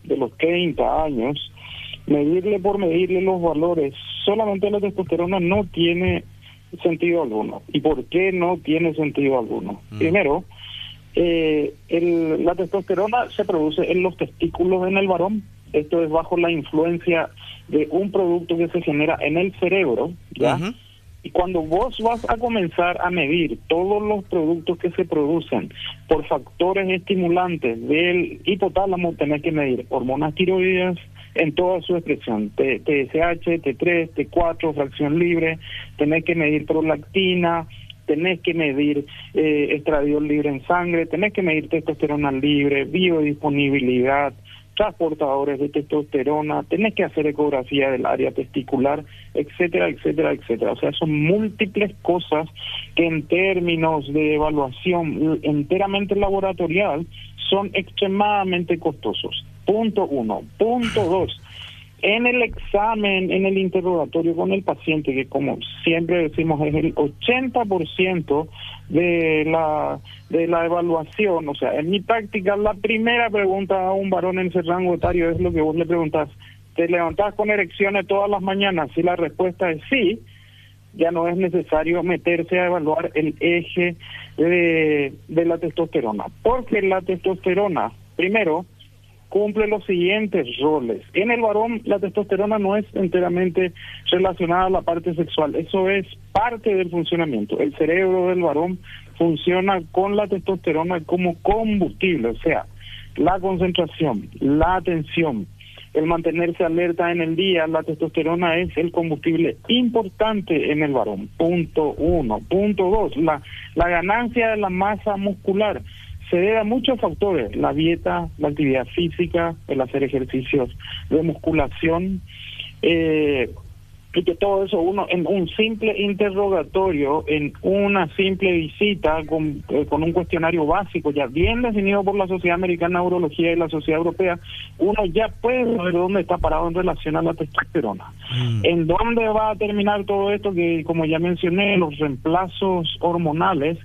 de los 30 años, medirle por medirle los valores solamente a la testosterona no tiene sentido alguno. ¿Y por qué no tiene sentido alguno? Primero, la testosterona se produce en los testículos en el varón. Esto es bajo la influencia de un producto que se genera en el cerebro, ¿ya? Y cuando vos vas a comenzar a medir todos los productos que se producen por factores estimulantes del hipotálamo, tenés que medir hormonas tiroideas en toda su expresión, TSH, T3, T4, fracción libre, tenés que medir prolactina, tenés que medir estradiol libre en sangre, tenés que medir testosterona libre, biodisponibilidad, transportadores de testosterona, tenés que hacer ecografía del área testicular, etcétera, etcétera, etcétera. O sea, son múltiples cosas que en términos de evaluación enteramente laboratorial son extremadamente costosos. Punto uno. Punto dos. En el examen, en el interrogatorio con el paciente, que como siempre decimos es el 80% de la evaluación, o sea, en mi práctica la primera pregunta a un varón en ese rango etario es lo que vos le preguntás: ¿te levantás con erecciones todas las mañanas? Si la respuesta es sí, ya no es necesario meterse a evaluar el eje de la testosterona, porque la testosterona, primero, cumple los siguientes roles. En el varón, la testosterona no es enteramente relacionada a la parte sexual, eso es parte del funcionamiento. El cerebro del varón funciona con la testosterona como combustible, o sea, la concentración, la atención, el mantenerse alerta en el día, la testosterona es el combustible importante en el varón. Punto uno. Punto dos, la ganancia de la masa muscular se debe a muchos factores: la dieta, la actividad física, el hacer ejercicios de musculación, y que todo eso uno en un simple interrogatorio, en una simple visita con un cuestionario básico ya bien definido por la Sociedad Americana de Urología y la Sociedad Europea, uno ya puede ver dónde está parado en relación a la testosterona. ¿En dónde va a terminar todo esto? Que como ya mencioné, los reemplazos hormonales,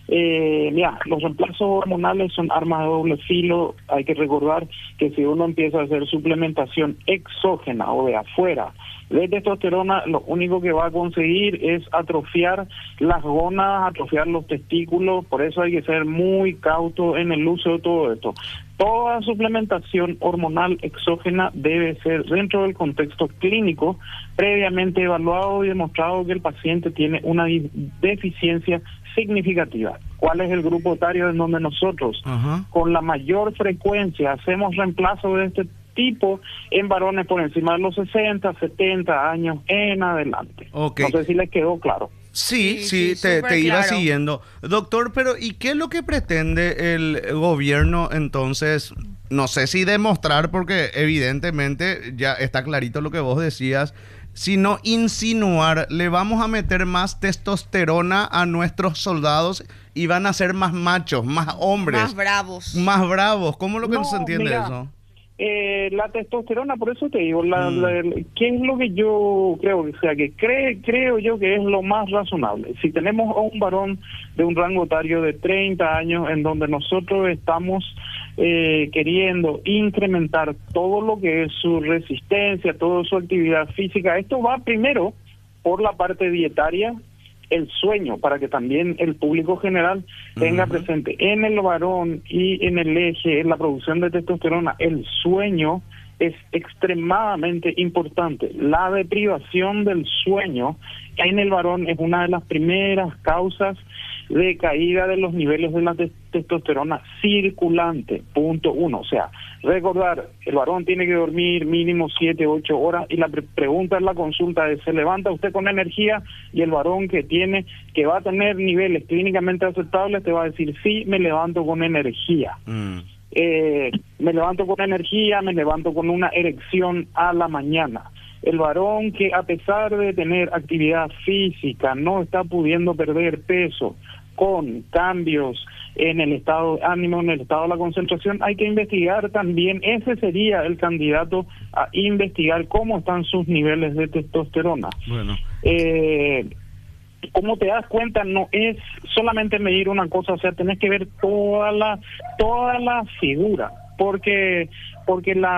los reemplazos hormonales son armas de doble filo. Hay que recordar que si uno empieza a hacer suplementación exógena o de afuera de testosterona, lo único que va a conseguir es atrofiar las gónadas, atrofiar los testículos. Por eso hay que ser muy cauto en el uso de todo esto. Toda suplementación hormonal exógena debe ser dentro del contexto clínico, previamente evaluado y demostrado que el paciente tiene una deficiencia significativa. ¿Cuál es el grupo etario en donde nosotros con la mayor frecuencia hacemos reemplazo de este tipo? En varones por encima de los 60, 70 años en adelante. Okay. No sé si les quedó claro. Sí, te iba siguiendo. Doctor, pero ¿y qué es lo que pretende el gobierno entonces? No sé si demostrar, porque evidentemente ya está clarito lo que vos decías, sino insinuar: le vamos a meter más testosterona a nuestros soldados y van a ser más machos, más hombres. Más bravos. Más bravos. ¿Cómo lo que no se entiende mira, eso? La testosterona, por eso te digo, ¿qué es lo que yo creo? O sea, que creo yo que es lo más razonable. Si tenemos a un varón de un rango etario de 30 años en donde nosotros estamos queriendo incrementar todo lo que es su resistencia, toda su actividad física, esto va primero por la parte dietaria, el sueño, para que también el público general tenga presente en el varón y en el eje, en la producción de testosterona, el sueño es extremadamente importante. La deprivación del sueño en el varón es una de las primeras causas de caída de los niveles de la testosterona circulante. Punto uno. O sea, recordar, el varón tiene que dormir mínimo 7, 8 horas, y la pregunta en la consulta es: ¿se levanta usted con energía? Y el varón que va a tener niveles clínicamente aceptables te va a decir: sí, me levanto con energía. Me levanto con energía, me levanto con una erección a la mañana. El varón que, a pesar de tener actividad física, no está pudiendo perder peso, con cambios en el estado de ánimo, en el estado de la concentración, hay que investigar también. Ese sería el candidato a investigar cómo están sus niveles de testosterona. Bueno. Como te das cuenta, no es solamente medir una cosa, o sea, tenés que ver toda la figura, porque